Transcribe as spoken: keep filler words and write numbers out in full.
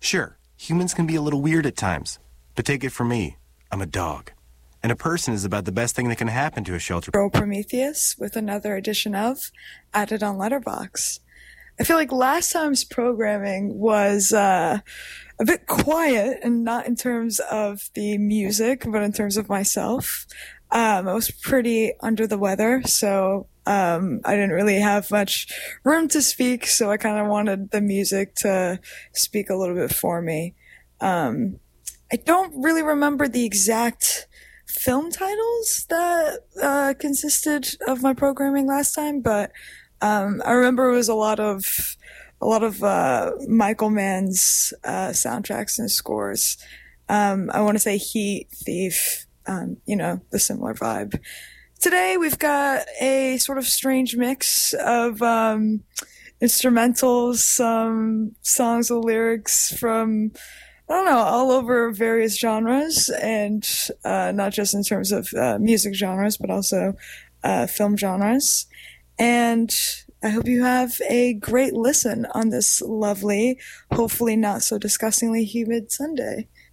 Sure, humans can be a little weird at times, but take it from me, I'm a dog. And a person is about the best thing that can happen to a shelter. Pro Prometheus with another edition of Added on Letterboxd. I feel like last time's programming was uh, a bit quiet, and not in terms of the music, but in terms of myself. Um, I was pretty under the weather, so um, I didn't really have much room to speak, so I kind of wanted the music to speak a little bit for me. Um, I don't really remember the exact film titles that uh, consisted of my programming last time, but um, I remember it was a lot of a lot of uh, Michael Mann's uh, soundtracks and scores. Um, I want to say Heat, Thief, um, you know, the similar vibe. Today we've got a sort of strange mix of um, instrumentals, some songs with lyrics from, I don't know, all over various genres, and uh, not just in terms of uh, music genres, but also uh, film genres. And I hope you have a great listen on this lovely, hopefully not so disgustingly humid Sunday.